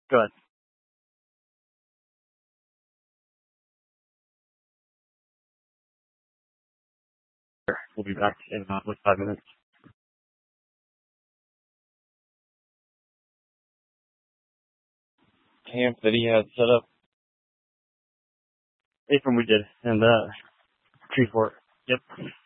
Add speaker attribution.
Speaker 1: Go ahead. We'll be back in like 5 minutes. Camp that he had set up. Apron we did, and Tree Fort. Yep.